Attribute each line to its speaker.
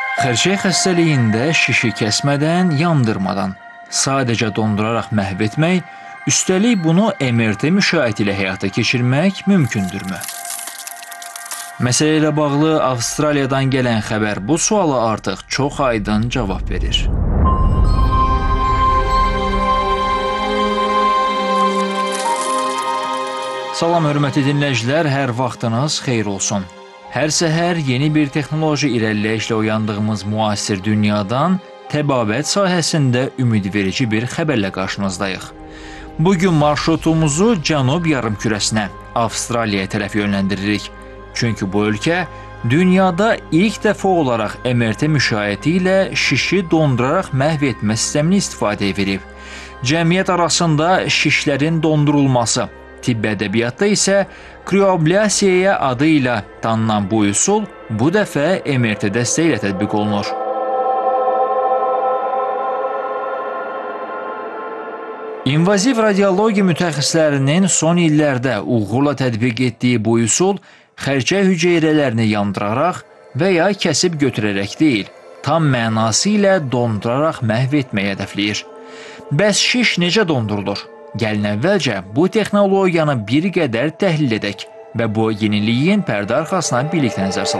Speaker 1: Xərçəng xəstəliyində şişi kəsmədən, yandırmadan, sadəcə donduraraq məhv etmək, üstəlik bunu MRT müşahidə ilə həyata keçirmək mümkündürmü? Məsələ ilə bağlı Avstraliyadan gələn xəbər bu suala artıq çox aydın cavab verir. Salam, hörmətli dinləyicilər, hər vaxtınız xeyir olsun. Hər səhər yeni bir texnoloji irəliləyişlə oyandığımız müasir dünyadan təbabət sahəsində ümidverici bir xəbərlə qarşınızdayıq. Bugün marşrutumuzu Cənub yarımkürəsinə, Avstraliyaya tərəf yönləndiririk. Çünki bu ölkə dünyada ilk dəfə olaraq MRT müşahidə ilə şişi donduraraq məhv etmə sistemini istifadəyə verib. Cəmiyyət arasında şişlərin dondurulması, tibb ədəbiyyatda isə krioablyasiyaya adı ilə tanınan bu üsul bu dəfə MRT dəstəyi ilə tətbiq olunur. İnvaziv radiologiya mütəxəssislərinin son illərdə uğurla tətbiq etdiyi bu üsul xərçəng hüceyrələrini yandıraraq və ya kəsib götürərək deyil, tam mənası ilə donduraraq məhv etməyi hədəfləyir. Bəs şiş necə dondurulur? Gəlin əvvəlcə bu texnologiyanı bir qədər təhlil edək və bu yeniliyin pərdə arxasına birlikdə nəzər salaq.